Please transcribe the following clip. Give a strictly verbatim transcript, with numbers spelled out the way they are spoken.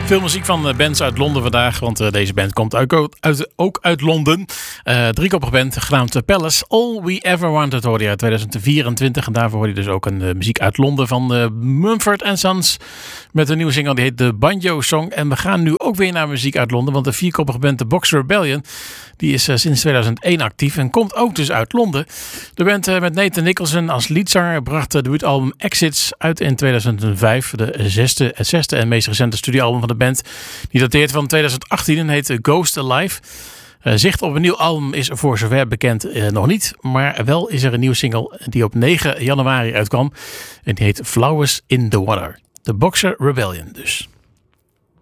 Veel muziek van bands uit Londen vandaag, want uh, deze band komt uit, uit, ook uit Londen. Uh, driekoppige band, genaamd Palace. All We Ever Wanted hoorde je uit tweeduizend vierentwintig. En daarvoor hoor je dus ook een uh, muziek uit Londen van uh, Mumford and Sons. Met een nieuwe single, die heet The Banjo Song. En we gaan nu ook weer naar muziek uit Londen, want de vierkoppige band, de Boxer Rebellion, die is uh, sinds tweeduizend één actief en komt ook dus uit Londen. De band uh, met Nathan Nicholson als leadzanger bracht het debuutalbum Exits uit in tweeduizend vijf. De zesde, het zesde en meest recente studioalbum van de band. Die dateert van tweeduizend achttien en heet Ghost Alive. Uh, zicht op een nieuw album is voor zover bekend uh, nog niet. Maar wel is er een nieuwe single die op negen januari uitkwam. En die heet Flowers in the Water. The Boxer Rebellion dus.